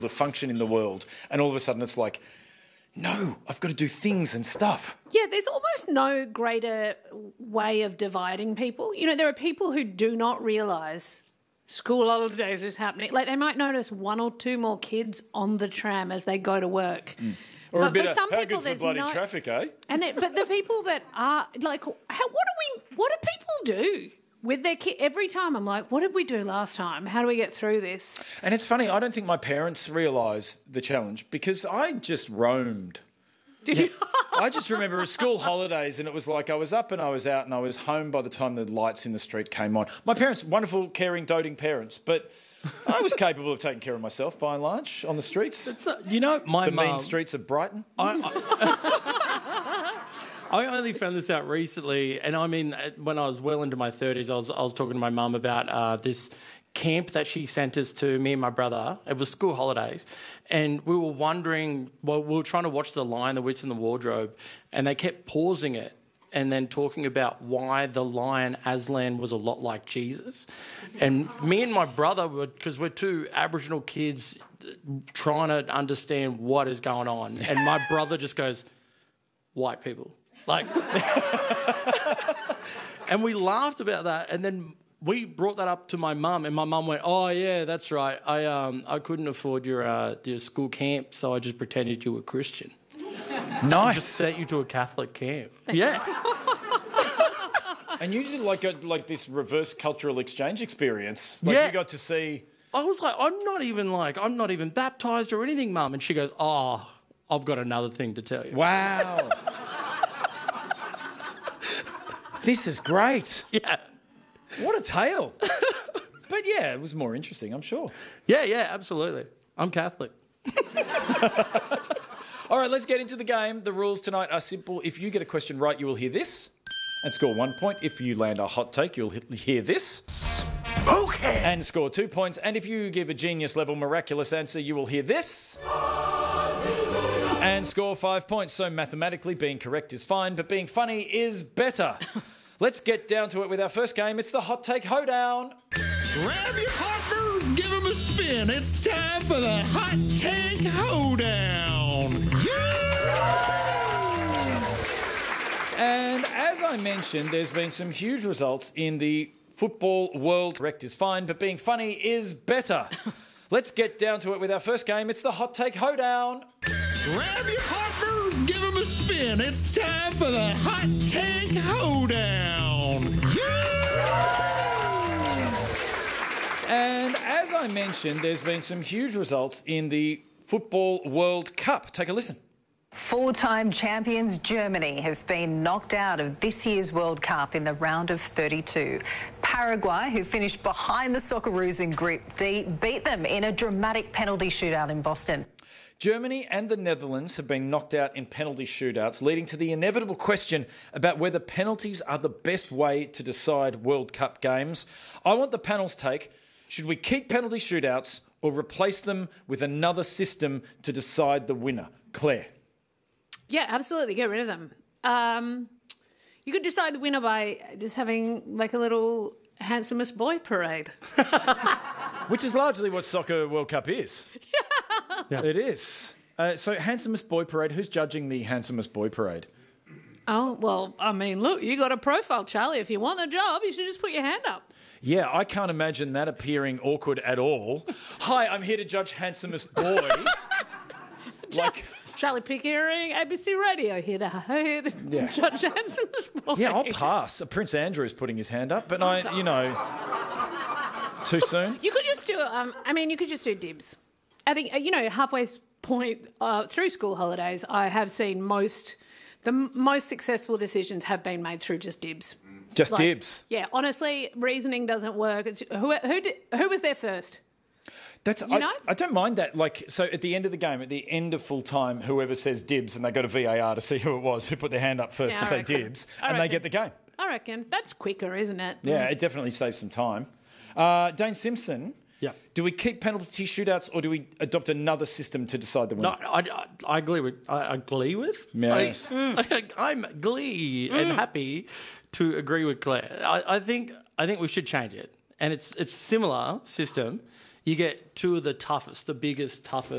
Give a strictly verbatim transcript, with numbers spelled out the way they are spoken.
to function in the world. And all of a sudden it's like, no, I've got to do things and stuff. Yeah, there's almost no greater way of dividing people. You know, there are people who do not realise school holidays is happening. Like, they might notice one or two more kids on the tram as they go to work. Mm. Or but a bit for of, some how people, good's the there's bloody no... traffic, eh? And it, but the people that are, like, how, what do we, what do people do with their kid? Every time I'm like, what did we do last time? How do we get through this? And it's funny, I don't think my parents realised the challenge because I just roamed. Did you? I just remember it was school holidays and it was like I was up and I was out and I was home by the time the lights in the street came on. My parents, wonderful, caring, doting parents, but I was capable of taking care of myself by and large on the streets. It's a, you know, my the mum... mean streets of Brighton. I, I, I only found this out recently, and I mean, when I was well into my thirties, I was, I was talking to my mum about uh, this camp that she sent us to, me and my brother. It was school holidays. And we were wondering, well, we were trying to watch The Lion, the Witch and the Wardrobe, and they kept pausing it and then talking about why the lion Aslan was a lot like Jesus. And me and my brother, were, because we're two Aboriginal kids trying to understand what is going on, and my brother just goes, white people. Like, and we laughed about that, and then we brought that up to my mum, and my mum went, "Oh yeah, that's right. I um I couldn't afford your uh, your school camp, so I just pretended you were Christian." Nice. Just sent you to a Catholic camp. Yeah. And you did like a, like this reverse cultural exchange experience. Like Yeah. you got to see. I was like, I'm not even like I'm not even baptised or anything, Mum. And she goes, "Oh, I've got another thing to tell you." Wow. This is great. Yeah. What a tale. But yeah, it was more interesting, I'm sure. Yeah, yeah, absolutely. I'm Catholic. All right, let's get into the game. The rules tonight are simple. If you get a question right, you will hear this and score one point. If you land a hot take, you'll hear this. Okay. And score two points. And if you give a genius-level miraculous answer, you will hear this. And score five points. So mathematically, being correct is fine, but being funny is better. Let's get down to it with our first game. It's the Hot Take Hoedown. Grab your partner, give him a spin. It's time for the Hot Take Hoedown. Yeah! And as I mentioned, there's been some huge results in the football world. Correct is fine, but being funny is better. Let's get down to it with our first game. It's the Hot Take Hoedown. Grab your partner, give him a spin. It's time for the Hot Take Hoedown. Yeah! And as I mentioned, there's been some huge results in the Football World Cup. Take a listen. Four-time champions Germany have been knocked out of this year's World Cup in the round of thirty-two. Paraguay, who finished behind the Socceroos in Group D, beat them in a dramatic penalty shootout in Boston. Germany and the Netherlands have been knocked out in penalty shootouts, leading to the inevitable question about whether penalties are the best way to decide World Cup games. I want the panel's take. Should we keep penalty shootouts or replace them with another system to decide the winner? Claire. Yeah, absolutely. Get rid of them. Um, you could decide the winner by just having like a little handsomest boy parade. Which is largely what Soccer World Cup is. Yeah. Yeah. It is. Uh, so, handsomest boy parade. Who's judging the handsomest boy parade? Oh, well, I mean, look, you got a profile, Charlie. If you want the job, you should just put your hand up. Yeah, I can't imagine that appearing awkward at all. Hi, I'm here to judge handsomest boy. Like... Charlie Pickering, A B C Radio, here to, here to Yeah. judge handsomest boy. Yeah, I'll pass. Prince Andrew's putting his hand up, but I, you know, too soon. You could just do, um, I mean, you could just do dibs. I think, uh, you know, halfway point uh, through school holidays, I have seen most, the m- most successful decisions have been made through just dibs. Just Like, dibs. Yeah, honestly, reasoning doesn't work. It's, who, who, did, who was there first? That's You I, know? I don't mind that. Like, so at the end of the game, at the end of full time, whoever says dibs, and they go to V A R to see who it was who put their hand up first Yeah, to I say reckon. dibs, I and they reckon. get the game. I reckon. That's quicker, isn't it? Yeah, it definitely saves some time. Uh, Dane Simpson. Yeah. Do we keep penalty shootouts or do we adopt another system to decide the winner? No, I, I, I agree with. I, I agree with. Yes. I, I'm glee and happy to agree with Claire. I, I think I think we should change it, and it's it's similar system. you get two of the toughest, the biggest, toughest